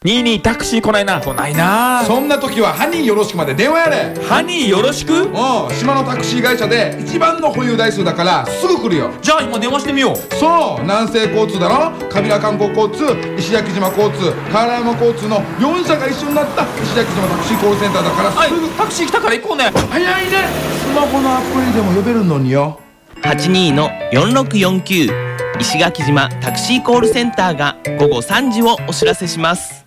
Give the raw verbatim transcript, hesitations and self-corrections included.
にじゅうにタクシー来ないな。来ないな。 そんな時はハニーよろしくまで電話やれ。 ハニーよろしく。 うん、島のタクシー会社で一番の保有台数だからすぐ来るよ。 じゃあ今電話してみよう。 そう、南西交通だろ、カビラ観光交通、石垣島交通、河原山交通のよん社が一緒になった石垣島タクシーコールセンターだからはいすぐ。 タクシー来たから行こうね。 早いね。スマホのアプリでも呼べるのによ。 はちにーのよんろくよんきゅう石垣島タクシーコールセンターがごごさんじをお知らせします。